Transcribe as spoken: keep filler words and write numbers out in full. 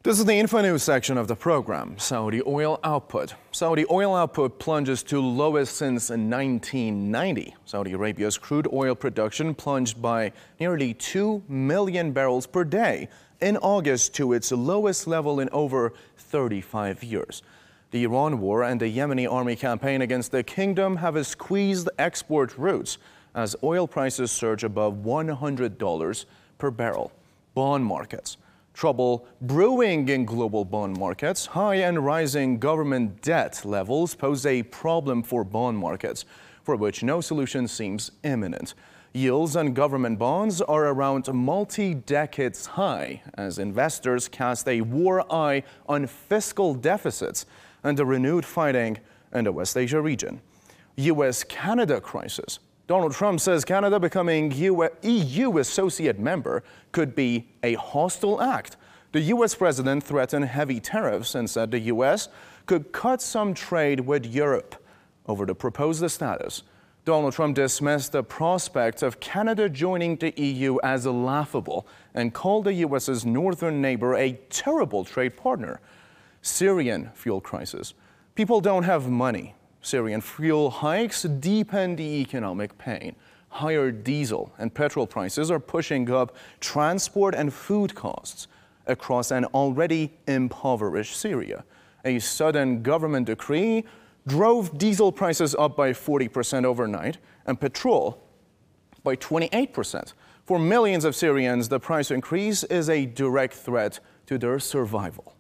This is the Info News section of the program. Saudi oil output. Saudi oil output plunges to lowest since nineteen ninety. Saudi Arabia's crude oil production plunged by nearly two million barrels per day in August to its lowest level in over thirty-five years. The Iran war and the Yemeni army campaign against the kingdom have squeezed export routes as oil prices surge above one hundred dollars per barrel. Bond markets. Trouble brewing in global bond markets. High and rising government debt levels pose a problem for bond markets, for which no solution seems imminent. Yields on government bonds are around multi-decades high as investors cast a war eye on fiscal deficits and the renewed fighting in the West Asia region. U S Canada crisis. Donald Trump says Canada becoming E U associate member could be a hostile act. The U S president threatened heavy tariffs and said the U S could cut some trade with Europe over the proposed status. Donald Trump dismissed the prospect of Canada joining the E U as laughable and called the U S's northern neighbor a terrible trade partner. Syrian fuel crisis. People don't have money. Syrian fuel hikes deepen the economic pain. Higher diesel and petrol prices are pushing up transport and food costs across an already impoverished Syria. A sudden government decree drove diesel prices up by forty percent overnight and petrol by twenty-eight percent. For millions of Syrians, the price increase is a direct threat to their survival.